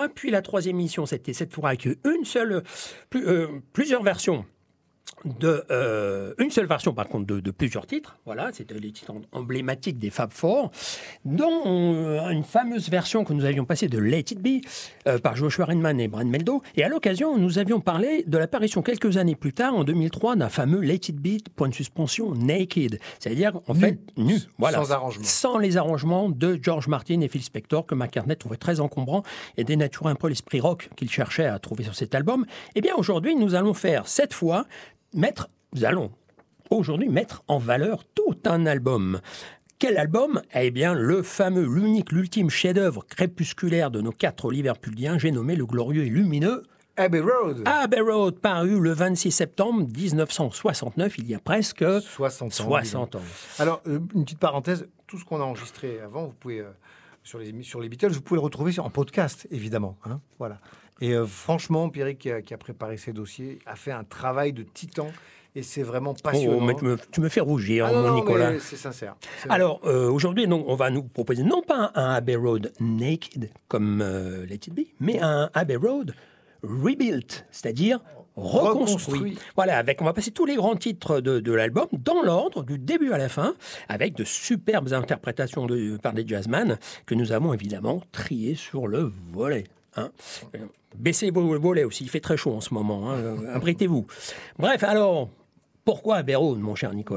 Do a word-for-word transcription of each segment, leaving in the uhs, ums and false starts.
fois. Puis la troisième émission, c'était cette fois avec une seule, plus, euh, plusieurs versions. De, euh, une seule version par contre de, de plusieurs titres, voilà, c'était les titres emblématiques des Fab Four, dont euh, une fameuse version que nous avions passée de Let It Be euh, par Joshua Redman et Brad Meldo, et à l'occasion nous avions parlé de l'apparition quelques années plus tard en deux mille trois d'un fameux Let It Be point de suspension naked, c'est-à-dire en nu. fait nu, voilà, sans arrangement, sans les arrangements de George Martin et Phil Spector que McCartney trouvait très encombrants et dénaturait un peu l'esprit rock qu'il cherchait à trouver sur cet album. Eh bien aujourd'hui nous allons faire cette fois Mettre, nous allons aujourd'hui mettre en valeur tout un album. Quel album ? Eh bien, le fameux, l'unique, l'ultime chef-d'œuvre crépusculaire de nos quatre Liverpooliens, j'ai nommé le glorieux et lumineux Abbey Road. Abbey Road, paru le vingt-six septembre dix-neuf cent soixante-neuf, il y a presque soixante ans. soixante ans. Alors, euh, une petite parenthèse, tout ce qu'on a enregistré avant, vous pouvez, euh, sur, les, sur les Beatles, vous pouvez le retrouver sur, en podcast, évidemment. Hein, voilà. Et euh, franchement, Pierrick, qui a, qui a préparé ces dossiers, a fait un travail de titan. Et c'est vraiment passionnant. Oh, mais tu, me, tu me fais rougir, ah mon non, Nicolas. Mais c'est sincère. C'est Alors, euh, aujourd'hui, donc, on va nous proposer non pas un Abbey Road naked, comme euh, Let It Be, mais un Abbey Road rebuilt, c'est-à-dire reconstruit. reconstruit. Voilà, avec, on va passer tous les grands titres de, de l'album dans l'ordre, du début à la fin, avec de superbes interprétations de, par des jazzmen que nous avons évidemment triés sur le volet. Hein. Baissez vos volets aussi, il fait très chaud en ce moment, hein. Abritez-vous. Bref, alors, pourquoi Abbey Road, mon cher Nicolas ?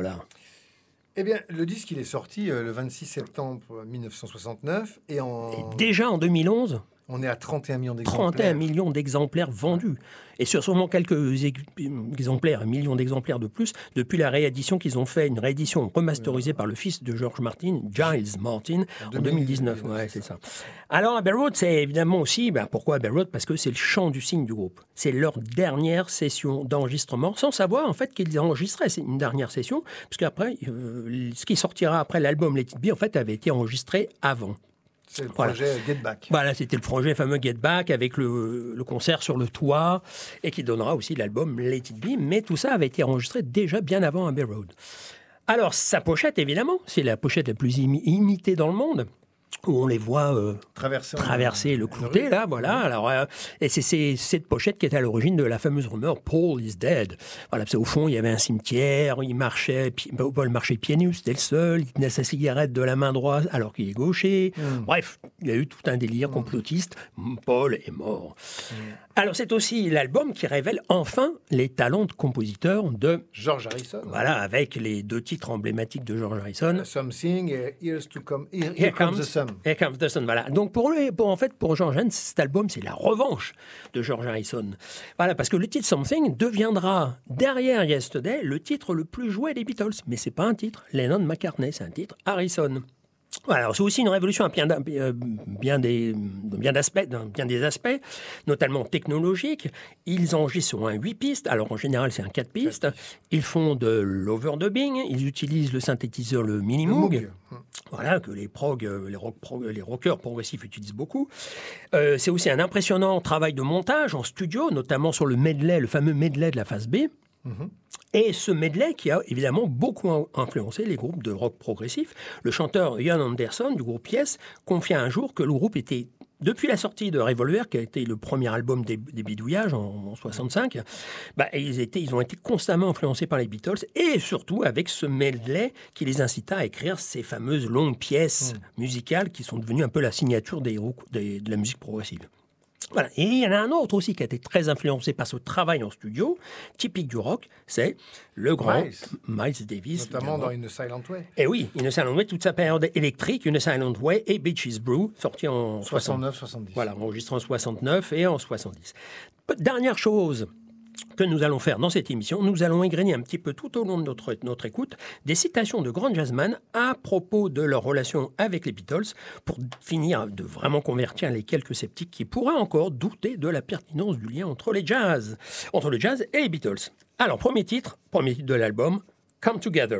Eh bien, le disque, il est sorti euh, le vingt-six septembre mille neuf cent soixante-neuf. Et, en... et déjà en deux mille onze, on est à trente et un millions d'exemplaires. trente et un millions d'exemplaires vendus. Et sur sûrement quelques exemplaires, un million d'exemplaires de plus, depuis la réédition qu'ils ont fait, une réédition remasterisée par le fils de George Martin, Giles Martin, en deux mille dix-neuf. Ouais, c'est ça. Alors, Abbey Road, c'est évidemment aussi, ben, pourquoi Abbey Road ? Parce que c'est le chant du cygne du groupe. C'est leur dernière session d'enregistrement, sans savoir en fait qu'ils enregistraient. C'est une dernière session, parce qu'après, euh, ce qui sortira après l'album Let It Be, en fait, avait été enregistré avant. C'est le projet voilà. Get Back. Voilà, c'était le projet fameux Get Back avec le, le concert sur le toit et qui donnera aussi l'album Let It Be. Mais tout ça avait été enregistré déjà bien avant Abbey Road. Alors, sa pochette, évidemment, c'est la pochette la plus imi- imitée dans le monde. Où on les voit euh, traverser, traverser le, le clouté, le là, voilà. Alors, euh, et c'est, c'est cette pochette qui est à l'origine de la fameuse rumeur « Paul is dead ». Voilà, parce qu'au fond, il y avait un cimetière, il marchait, Paul marchait pieds nus, c'était le seul, il tenait sa cigarette de la main droite alors qu'il est gaucher. Mm. Bref, il y a eu tout un délire complotiste. Mm. Paul est mort. Mm. Alors, c'est aussi l'album qui révèle enfin les talents de compositeur de George Harrison. Voilà, avec les deux titres emblématiques de George Harrison. Something et Here's to come, Here, Here comes, comes the sun. Here comes the sun, voilà. Donc pour lui, pour, en fait, pour George Harrison, cet album, c'est la revanche de George Harrison. Voilà, parce que le titre Something deviendra, derrière Yesterday, le titre le plus joué des Beatles. Mais c'est pas un titre Lennon-McCartney, c'est un titre Harrison. Voilà, alors c'est aussi une révolution à bien, bien, des, bien, d'aspects, bien des aspects, notamment technologiques. Ils enregistrent sur un huit pistes, alors en général c'est un quatre pistes. Ils font de l'overdubbing, ils utilisent le synthétiseur, le Minimoog, voilà, que les, prog, les, rock, prog, les rockers progressifs utilisent beaucoup. Euh, c'est aussi un impressionnant travail de montage en studio, notamment sur le medley, le fameux medley de la phase B. Mm-hmm. Et ce medley qui a évidemment beaucoup influencé les groupes de rock progressif. Le chanteur Ian Anderson du groupe Yes confia un jour que le groupe était, depuis la sortie de Revolver, qui a été le premier album des, des bidouillages en, en soixante-cinq, bah, ils, étaient, ils ont été constamment influencés par les Beatles et surtout avec ce medley qui les incita à écrire ces fameuses longues pièces mmh. musicales qui sont devenues un peu la signature des, des, de la musique progressive. Voilà. Et il y en a un autre aussi qui a été très influencé par ce travail en studio, typique du rock, c'est le grand Miles, Miles Davis. Notamment dans In a Silent Way. Et oui, In a Silent Way, toute sa période électrique, In a Silent Way et Beaches Brew, sorti en soixante-neuf soixante-dix. Voilà, enregistré en soixante-neuf et en soixante-dix. Dernière chose que nous allons faire dans cette émission, nous allons égrener un petit peu tout au long de notre, notre écoute des citations de grands jazzmen à propos de leur relation avec les Beatles pour finir de vraiment convertir les quelques sceptiques qui pourraient encore douter de la pertinence du lien entre les jazz, entre le jazz et les Beatles. Alors, premier titre, premier titre de l'album, Come Together.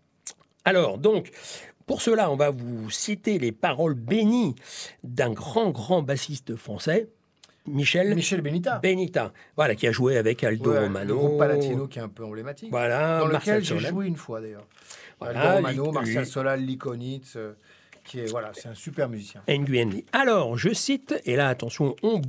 Alors, donc, pour cela, on va vous citer les paroles bénies d'un grand, grand bassiste français, Michel, Michel Benita. Benita, voilà, qui a joué avec Aldo ouais, Romano. Le groupe Palatino qui est un peu emblématique. Voilà, dans Marcel lequel j'ai Solal. joué une fois d'ailleurs. Voilà, Aldo Romano, lui, Marcel lui. Solal, Likonitz, euh, qui est voilà, c'est un super musicien. Nguyen Lee. Alors, je cite, et là attention, on